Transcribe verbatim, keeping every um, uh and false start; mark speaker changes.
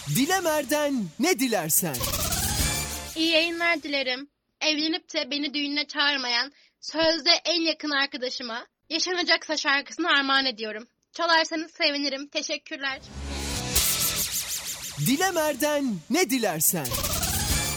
Speaker 1: Dilemer'den ne dilersen.
Speaker 2: İyi yayınlar dilerim. Evlenip de beni düğününe çağırmayan sözde en yakın arkadaşıma Yaşanacaksa şarkısını armağan ediyorum. Çalarsanız sevinirim. Teşekkürler.
Speaker 1: Dilemer'den ne dilersen.